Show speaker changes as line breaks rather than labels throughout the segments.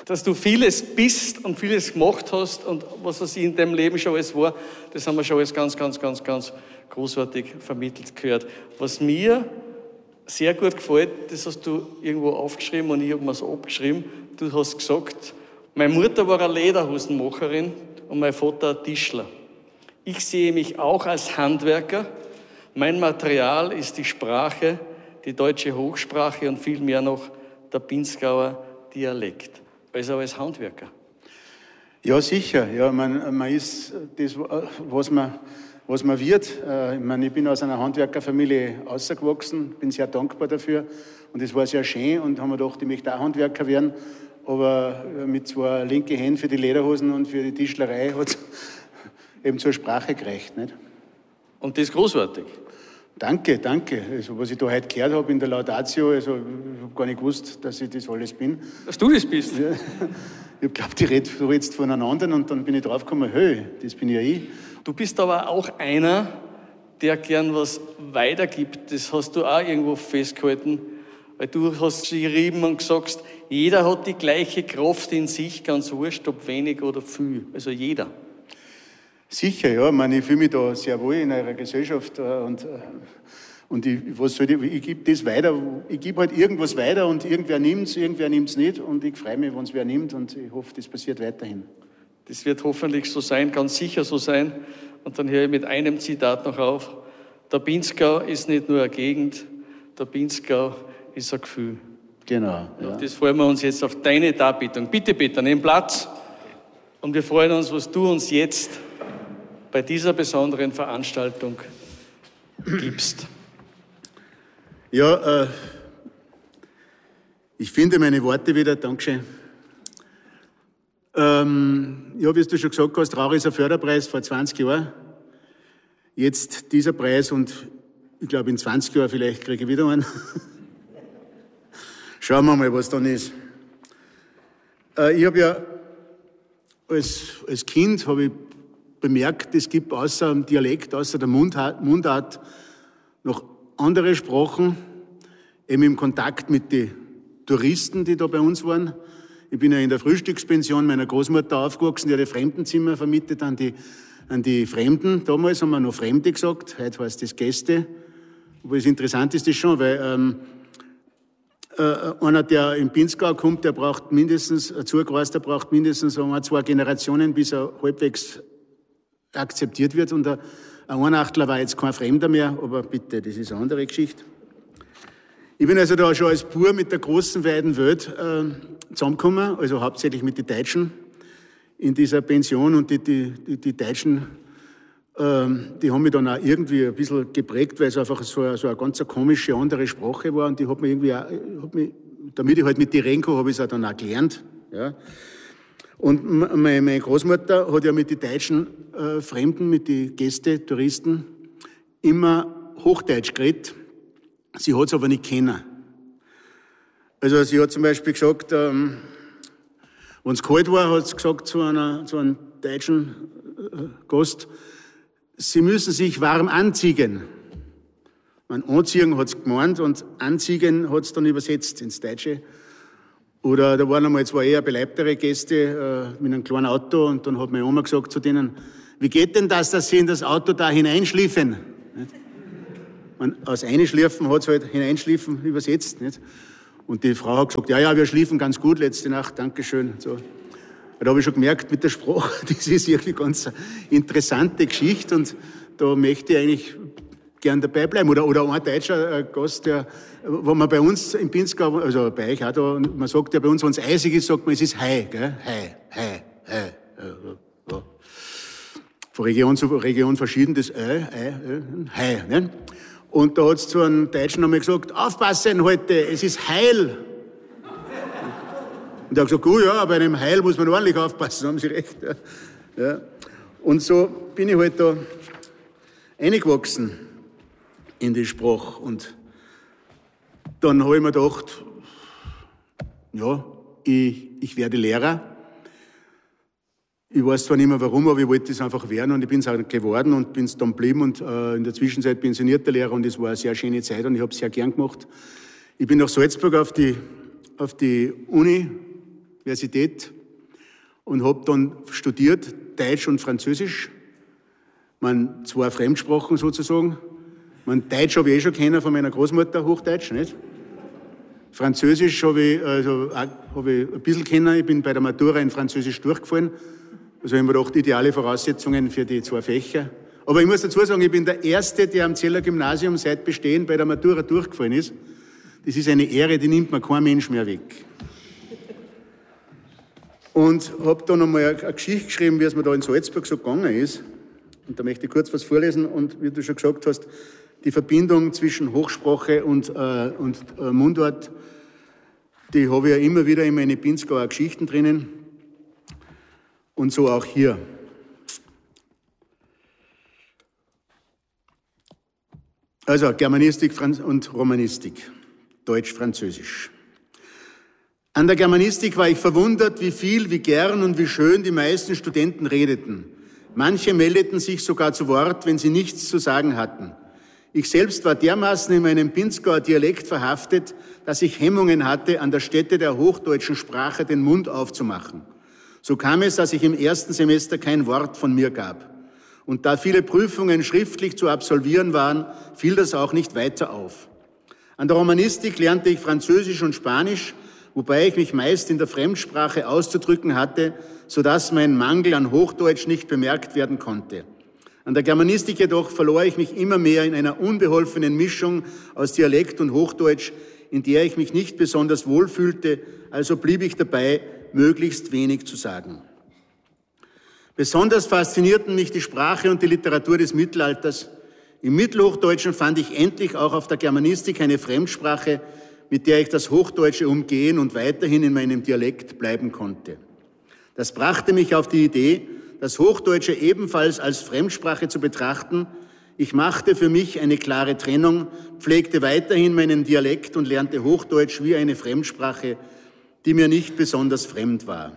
dass du vieles bist und vieles gemacht hast und was in deinem Leben schon alles war, das haben wir schon alles ganz, ganz, ganz, ganz großartig vermittelt gehört. Was mir sehr gut gefällt, das hast du irgendwo aufgeschrieben und ich habe mir so abgeschrieben. Du hast gesagt, meine Mutter war eine Lederhosenmacherin und mein Vater ein Tischler. Ich sehe mich auch als Handwerker. Mein Material ist die Sprache, die deutsche Hochsprache und vielmehr noch der Pinzgauer Dialekt. Also als Handwerker.
Ja, sicher. Ja, man ist das, was man wird. Ich meine, ich bin aus einer Handwerkerfamilie ausgewachsen, bin sehr dankbar dafür. Und es war sehr schön und haben mir gedacht, ich möchte auch Handwerker werden. Aber mit 2 linken Händen für die Lederhosen und für die Tischlerei hat es eben zur Sprache gereicht. Nicht?
Und das ist großartig.
Danke. Also, was ich da heute gehört habe in der Laudatio, also, ich habe gar nicht gewusst, dass ich das alles bin.
Dass du das bist?
Ja. Ich glaube, die reden jetzt voneinander und dann bin ich draufgekommen, hey, das bin ja ich.
Du bist aber auch einer, der gern was weitergibt. Das hast du auch irgendwo festgehalten, weil du hast geschrieben und gesagt, jeder hat die gleiche Kraft in sich, ganz wurscht, ob wenig oder viel. Also jeder.
Sicher, ja. Ich meine, ich fühle mich da sehr wohl in einer Gesellschaft und ich gebe das weiter. Ich gebe halt irgendwas weiter und irgendwer nimmt es nicht und ich freue mich, wenn es wer nimmt und ich hoffe, das passiert weiterhin.
Das wird hoffentlich so sein, ganz sicher so sein. Und dann höre ich mit einem Zitat noch auf. Der Pinzgau ist nicht nur eine Gegend, der Pinzgau ist ein Gefühl.
Genau. Ja.
Das freuen wir uns jetzt auf deine Darbietung. Bitte, Peter, nimm Platz. Und wir freuen uns, was du uns jetzt bei dieser besonderen Veranstaltung gibst.
Ja, ich finde meine Worte wieder. Dankeschön. Ja, wie du schon gesagt hast, Trauer ist ein Förderpreis vor 20 Jahren. Jetzt dieser Preis und ich glaube in 20 Jahren vielleicht kriege ich wieder einen. Schauen wir mal, was dann ist. Ich habe ja als Kind habe ich bemerkt, es gibt außer dem Dialekt, außer der Mundart noch andere Sprachen, eben im Kontakt mit den Touristen, die da bei uns waren. Ich bin ja in der Frühstückspension meiner Großmutter aufgewachsen, die hat ein Fremdenzimmer vermietet an die Fremden. Damals haben wir noch Fremde gesagt, heute heißt das Gäste. Aber das interessant ist das schon, weil einer, der in Pinzgau kommt, der braucht mindestens, ein Zugereister braucht mindestens 2 Generationen, bis er halbwegs akzeptiert wird. Und ein Einachtler war jetzt kein Fremder mehr, aber bitte, das ist eine andere Geschichte. Ich bin also da schon als Bub mit der großen, weiten Welt zusammengekommen, also hauptsächlich mit den Deutschen in dieser Pension. Und die Deutschen, die haben mich dann auch irgendwie ein bisschen geprägt, weil es einfach so eine ganz komische, andere Sprache war. Und die hat mir irgendwie auch, damit ich halt mit die reden kann, habe ich es auch dann auch gelernt. Ja. Und meine Großmutter hat ja mit den deutschen Fremden, mit den Gästen, Touristen, immer Hochdeutsch geredet. Sie hat es aber nicht kennen. Also sie hat zum Beispiel gesagt, wenn es kalt war, hat sie gesagt zu einem deutschen Gast, Sie müssen sich warm anziehen. Anziehen hat es gemeint und anziehen hat es dann übersetzt ins Deutsche. Oder da waren einmal 2 eher beleibtere Gäste mit einem kleinen Auto und dann hat meine Oma gesagt zu denen, wie geht denn das, dass Sie in das Auto da hineinschliefen? Und aus einschliefen hat es halt hineinschliefen übersetzt. Nicht? Und die Frau hat gesagt, ja, wir schliefen ganz gut letzte Nacht, Dankeschön. So. Da habe ich schon gemerkt mit der Sprache, das ist irgendwie ganz interessante Geschichte und da möchte ich eigentlich gern dabei bleiben. Oder ein deutscher Gast, der, wenn man bei uns in Pinzgau, also bei euch auch da, man sagt ja bei uns, wenn es eisig ist, sagt man, es ist Hei, gell? Hei. Ja. Von Region zu Region verschieden, das Hei, ne? Und da hat es zu einem Deutschen einmal gesagt, aufpassen heute, es ist Heil. Und er hat gesagt, oh ja, bei einem Heil muss man ordentlich aufpassen, haben Sie recht. Ja. Und so bin ich halt da reingewachsen in die Sprache. Und dann habe ich mir gedacht, ja, ich werde Lehrer. Ich weiß zwar nicht mehr warum, aber ich wollte das einfach werden und ich bin es auch geworden und bin es dann geblieben und in der Zwischenzeit pensionierter Lehrer und es war eine sehr schöne Zeit und ich habe es sehr gern gemacht. Ich bin nach Salzburg auf die Uni Universität und habe dann studiert, Deutsch und Französisch. Zwei Fremdsprachen sozusagen. Deutsch habe ich schon kennen von meiner Großmutter, Hochdeutsch, nicht? Französisch habe ich ein bisschen kennen. Ich bin bei der Matura in Französisch durchgefallen. Also ich habe mir gedacht, ideale Voraussetzungen für die 2 Fächer. Aber ich muss dazu sagen, ich bin der Erste, der am Zeller Gymnasium seit Bestehen bei der Matura durchgefallen ist. Das ist eine Ehre, die nimmt mir kein Mensch mehr weg. Und habe dann einmal eine Geschichte geschrieben, wie es mir da in Salzburg so gegangen ist. Und da möchte ich kurz was vorlesen. Und wie du schon gesagt hast, die Verbindung zwischen Hochsprache und Mundart, die habe ich ja immer wieder in meine Pinzgauer Geschichten drinnen. Und so auch hier. Also Germanistik und Romanistik, Deutsch-Französisch. An der Germanistik war ich verwundert, wie viel, wie gern und wie schön die meisten Studenten redeten. Manche meldeten sich sogar zu Wort, wenn sie nichts zu sagen hatten. Ich selbst war dermaßen in meinem Pinzgauer Dialekt verhaftet, dass ich Hemmungen hatte, an der Stätte der hochdeutschen Sprache den Mund aufzumachen. So kam es, dass ich im ersten Semester kein Wort von mir gab. Und da viele Prüfungen schriftlich zu absolvieren waren, fiel das auch nicht weiter auf. An der Romanistik lernte ich Französisch und Spanisch, wobei ich mich meist in der Fremdsprache auszudrücken hatte, sodass mein Mangel an Hochdeutsch nicht bemerkt werden konnte. An der Germanistik jedoch verlor ich mich immer mehr in einer unbeholfenen Mischung aus Dialekt und Hochdeutsch, in der ich mich nicht besonders wohl fühlte, also blieb ich dabei, möglichst wenig zu sagen. Besonders faszinierten mich die Sprache und die Literatur des Mittelalters. Im Mittelhochdeutschen fand ich endlich auch auf der Germanistik eine Fremdsprache, mit der ich das Hochdeutsche umgehen und weiterhin in meinem Dialekt bleiben konnte. Das brachte mich auf die Idee, das Hochdeutsche ebenfalls als Fremdsprache zu betrachten. Ich machte für mich eine klare Trennung, pflegte weiterhin meinen Dialekt und lernte Hochdeutsch wie eine Fremdsprache, die mir nicht besonders fremd war.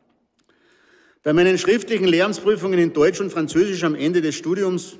Bei meinen schriftlichen Lehramtsprüfungen in Deutsch und Französisch am Ende des Studiums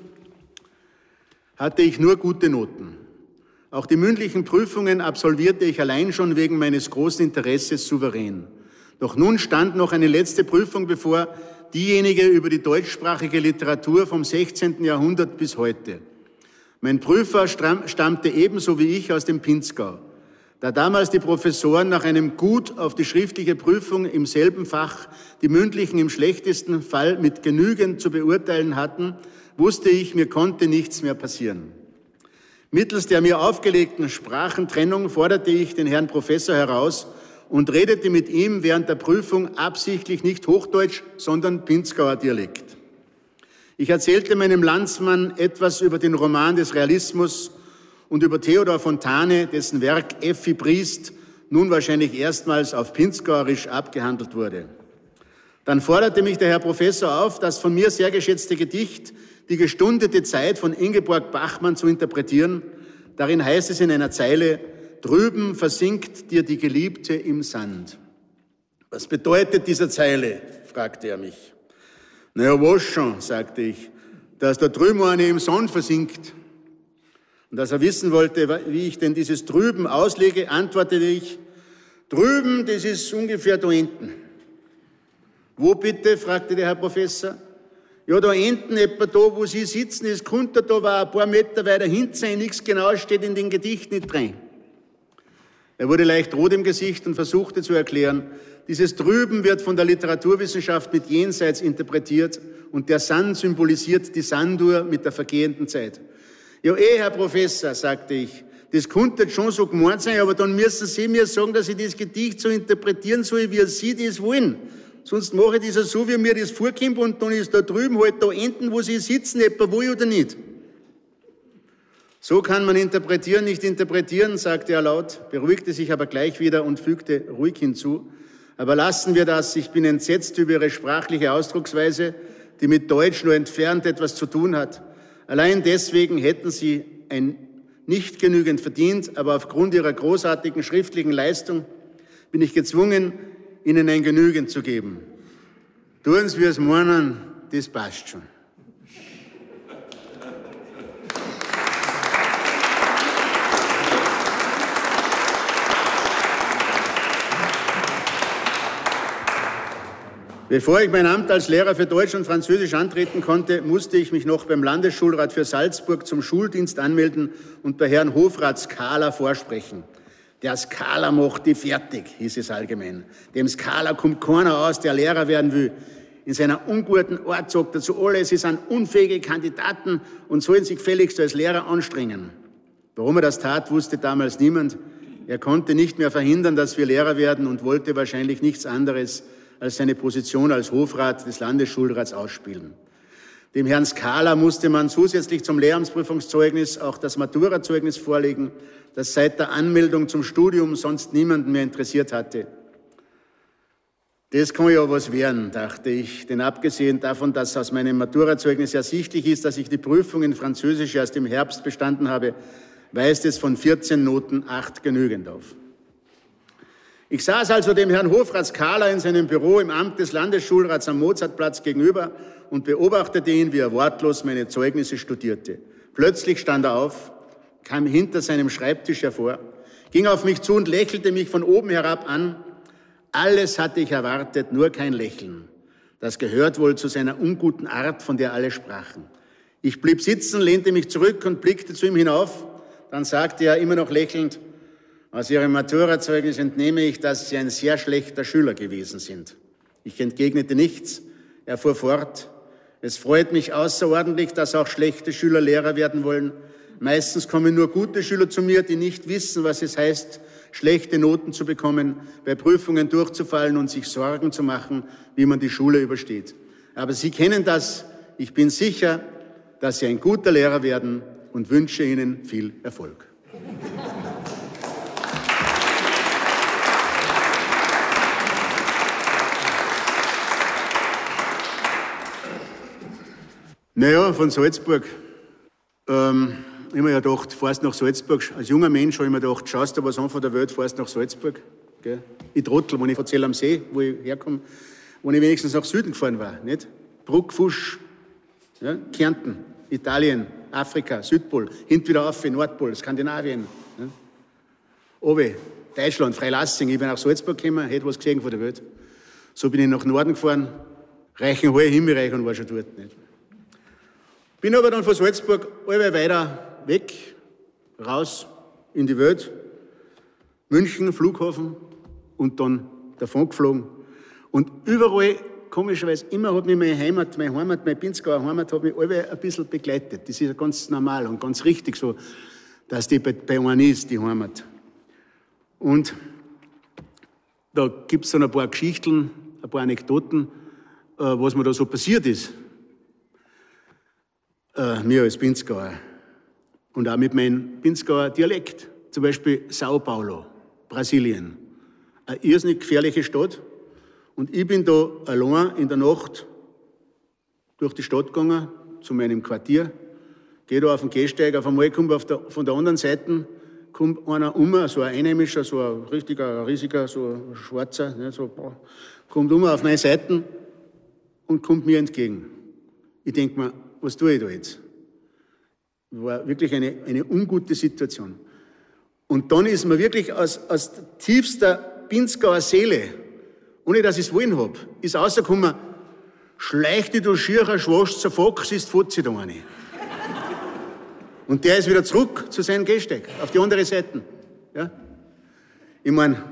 hatte ich nur gute Noten. Auch die mündlichen Prüfungen absolvierte ich allein schon wegen meines großen Interesses souverän. Doch nun stand noch eine letzte Prüfung bevor, diejenige über die deutschsprachige Literatur vom 16. Jahrhundert bis heute. Mein Prüfer stammte ebenso wie ich aus dem Pinzgau. Da damals die Professoren nach einem Gut auf die schriftliche Prüfung im selben Fach die mündlichen im schlechtesten Fall mit genügend zu beurteilen hatten, wusste ich, mir konnte nichts mehr passieren. Mittels der mir aufgelegten Sprachentrennung forderte ich den Herrn Professor heraus und redete mit ihm während der Prüfung absichtlich nicht Hochdeutsch, sondern Pinzgauer Dialekt. Ich erzählte meinem Landsmann etwas über den Roman des Realismus und über Theodor Fontane, dessen Werk Effi Briest nun wahrscheinlich erstmals auf Pinzgauerisch abgehandelt wurde. Dann forderte mich der Herr Professor auf, das von mir sehr geschätzte Gedicht Die gestundete Zeit von Ingeborg Bachmann zu interpretieren. Darin heißt es in einer Zeile, drüben versinkt dir die Geliebte im Sand. Was bedeutet diese Zeile? Fragte er mich. Naja, was schon, sagte ich, dass da drüben eine im Sand versinkt. Und als er wissen wollte, wie ich denn dieses drüben auslege, antwortete ich, drüben, das ist ungefähr da hinten. Wo bitte? Fragte der Herr Professor. Ja, da hinten, etwa da, wo Sie sitzen, das könnte da war ein paar Meter weiter hinten sein, nichts genau steht in dem Gedicht nicht drin. Er wurde leicht rot im Gesicht und versuchte zu erklären, dieses Drüben wird von der Literaturwissenschaft mit Jenseits interpretiert und der Sand symbolisiert die Sanduhr mit der vergehenden Zeit. Ja, Herr Professor, sagte ich, das könnte schon so gemeint sein, aber dann müssen Sie mir sagen, dass ich das Gedicht so interpretieren soll, wie Sie das wollen. Sonst mache ich das so, wie mir das vorkommt und dann ist da drüben halt da enden, wo Sie sitzen, etwa wo oder nicht. So kann man interpretieren, nicht interpretieren, sagte er laut, beruhigte sich aber gleich wieder und fügte ruhig hinzu. Aber lassen wir das, ich bin entsetzt über Ihre sprachliche Ausdrucksweise, die mit Deutsch nur entfernt etwas zu tun hat. Allein deswegen hätten Sie nicht genügend verdient, aber aufgrund Ihrer großartigen schriftlichen Leistung bin ich gezwungen, Ihnen ein Genügen zu geben. Tun Sie, wie es meinen, das passt schon. Bevor ich mein Amt als Lehrer für Deutsch und Französisch antreten konnte, musste ich mich noch beim Landesschulrat für Salzburg zum Schuldienst anmelden und bei Herrn Hofrat Skala vorsprechen. Der Skala macht die fertig, hieß es allgemein. Dem Skala kommt keiner aus, der Lehrer werden will. In seiner unguten Art sagt er zu alle, sie sind unfähige Kandidaten und sollen sich gefälligst als Lehrer anstrengen. Warum er das tat, wusste damals niemand. Er konnte nicht mehr verhindern, dass wir Lehrer werden und wollte wahrscheinlich nichts anderes als seine Position als Hofrat des Landesschulrats ausspielen. Dem Herrn Skala musste man zusätzlich zum Lehramtsprüfungszeugnis auch das Maturazeugnis vorlegen, das seit der Anmeldung zum Studium sonst niemanden mehr interessiert hatte. Das kann ja was werden, dachte ich, denn abgesehen davon, dass aus meinem Maturazeugnis ersichtlich ist, dass ich die Prüfung in Französisch erst im Herbst bestanden habe, weist es von 14 Noten 8 genügend auf. Ich saß also dem Herrn Hofrat Skala in seinem Büro im Amt des Landesschulrats am Mozartplatz gegenüber und beobachtete ihn, wie er wortlos meine Zeugnisse studierte. Plötzlich stand er auf, kam hinter seinem Schreibtisch hervor, ging auf mich zu und lächelte mich von oben herab an. Alles hatte ich erwartet, nur kein Lächeln. Das gehört wohl zu seiner unguten Art, von der alle sprachen. Ich blieb sitzen, lehnte mich zurück und blickte zu ihm hinauf. Dann sagte er immer noch lächelnd: Aus Ihrem Maturazeugnis entnehme ich, dass Sie ein sehr schlechter Schüler gewesen sind. Ich entgegnete nichts. Er fuhr fort: Es freut mich außerordentlich, dass auch schlechte Schüler Lehrer werden wollen. Meistens kommen nur gute Schüler zu mir, die nicht wissen, was es heißt, schlechte Noten zu bekommen, bei Prüfungen durchzufallen und sich Sorgen zu machen, wie man die Schule übersteht. Aber Sie kennen das. Ich bin sicher, dass Sie ein guter Lehrer werden und wünsche Ihnen viel Erfolg. Naja, von Salzburg. Ich habe mir ja gedacht, fährst nach Salzburg. Als junger Mensch habe ich mir gedacht, schaust du was an von der Welt, fährst nach Salzburg. Gell? Ich Trottel, wenn ich von Zell am See, wo ich herkomme, wo ich wenigstens nach Süden gefahren war. Nicht? Bruck, Fusch, ja? Kärnten, Italien, Afrika, Südpol, hinten wieder auf, Nordpol, Skandinavien. Ja? Obe, Deutschland, Freilassing. Ich bin nach Salzburg gekommen, hätte was gesehen von der Welt. So bin ich nach Norden gefahren, Reichenhall, Himmelreich und war schon dort. Nicht? Bin aber dann von Salzburg allweil weiter weg, raus in die Welt, München, Flughafen und dann davon geflogen. Und überall, komischerweise, immer hat mich meine Heimat, meine Pinzgauer Heimat, hat mich allweil ein bisschen begleitet. Das ist ja ganz normal und ganz richtig so, dass die bei einem ist, die Heimat. Und da gibt es dann ein paar Geschichten, ein paar Anekdoten, was mir da so passiert ist. Mir als Pinzgauer und auch mit meinem Pinzgauer Dialekt. Zum Beispiel Sao Paulo, Brasilien. Eine irrsinnig gefährliche Stadt. Und ich bin da allein in der Nacht durch die Stadt gegangen, zu meinem Quartier. Gehe da auf den Gehsteig, auf einmal kommt von der anderen Seite kommt einer so ein Einheimischer, so ein richtiger, riesiger, so ein Schwarzer, ne, kommt auf meine Seite und kommt mir entgegen. Ich denke mir, was tue ich da jetzt? War wirklich eine ungute Situation. Und dann ist mir wirklich aus tiefster Pinzgauer Seele, ohne dass ich es wollen habe, ist rausgekommen: Schleich dich, du schierer Schwast, zur Fox ist Fuzzi da eine. Und der ist wieder zurück zu seinem Gehsteig, auf die andere Seite. Ja? Ich meine,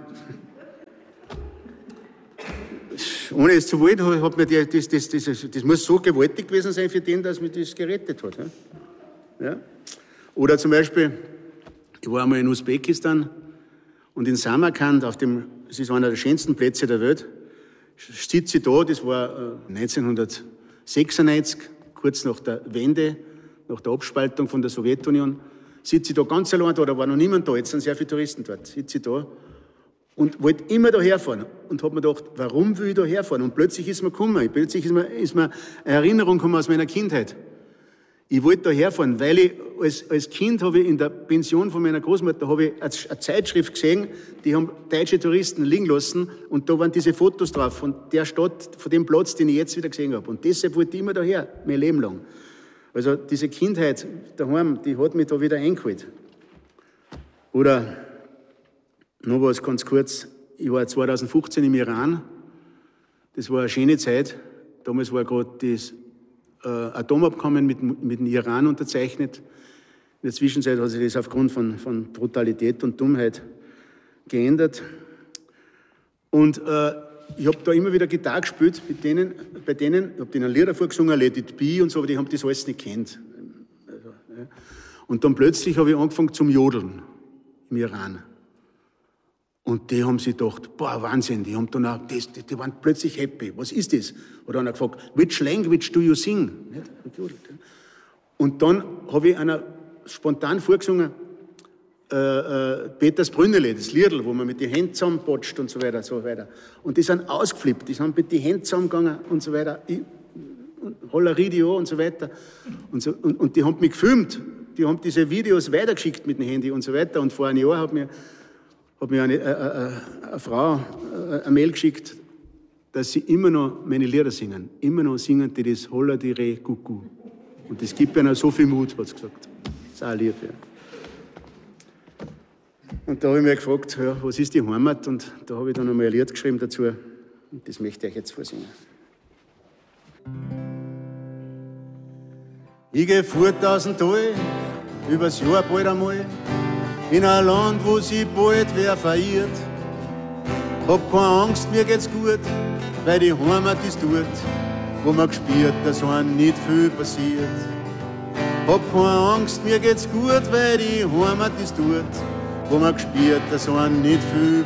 ohne es zu wollen, hat mir das muss so gewaltig gewesen sein für den, dass mich das gerettet hat. Ja? Oder zum Beispiel, ich war einmal in Usbekistan und in Samarkand, das ist einer der schönsten Plätze der Welt, sitze ich da, das war 1996, kurz nach der Wende, nach der Abspaltung von der Sowjetunion, sitze ich da ganz allein da war noch niemand da, jetzt sind sehr viele Touristen dort, sitze ich da und wollte immer da herfahren und habe mir gedacht, warum will ich da herfahren? Und plötzlich ist mir gekommen, plötzlich ist mir eine Erinnerung gekommen aus meiner Kindheit. Ich wollte da herfahren, weil ich als Kind habe ich in der Pension von meiner Großmutter habe ich eine Zeitschrift gesehen, die haben deutsche Touristen liegen lassen und da waren diese Fotos drauf von der Stadt, von dem Platz, den ich jetzt wieder gesehen habe. Und deshalb wollte ich immer daher, mein Leben lang. Also diese Kindheit daheim, die hat mich da wieder eingeholt. Oder noch was ganz kurz. Ich war 2015 im Iran Das war eine schöne Zeit. Damals war gerade das Atomabkommen mit dem Iran unterzeichnet. In der Zwischenzeit hat sich das aufgrund von Brutalität und Dummheit geändert. Und ich habe da immer wieder Gitarre gespielt bei denen. Ich habe denen Lieder vorgesungen, Let It Be und so, aber die haben das alles nicht gekannt. Also, ja. Und dann plötzlich habe ich angefangen zum Jodeln im Iran. Und die haben sich gedacht, boah, Wahnsinn, die haben dann auch, die waren plötzlich happy. Was ist das? Hat einer gefragt, which language do you sing? Und dann habe ich einer spontan vorgesungen, Peters Brünnele, das Liedl, wo man mit den Händen zusammenpatscht und so weiter, so weiter. Und die sind ausgeflippt, die sind mit den Händen zusammengegangen und so weiter, Holleridio und so weiter. Und die haben mich gefilmt, die haben diese Videos weitergeschickt mit dem Handy und so weiter. Und vor einem Jahr hat mir eine Frau eine Mail geschickt, dass sie immer noch meine Lieder singen. Immer noch singen die das Holla di Re Cuckoo. Und das gibt ihnen so viel Mut, hat sie gesagt. Das ist auch lieb, ja. Und da habe ich mich gefragt, ja, was ist die Heimat? Und da habe ich dann einmal ein Lied geschrieben dazu. Und das möchte ich euch jetzt vorsingen. Ich gehe fort aus dem Tal, übers Jahr bald einmal, in ein Land, wo sich bald wer verirrt. Hab keine Angst, mir geht's gut, weil die Heimat ist dort, wo man gespürt, dass einem nicht viel passiert. Hab keine Angst, mir geht's gut, weil die Heimat ist dort, wo man gespürt, dass einem nicht viel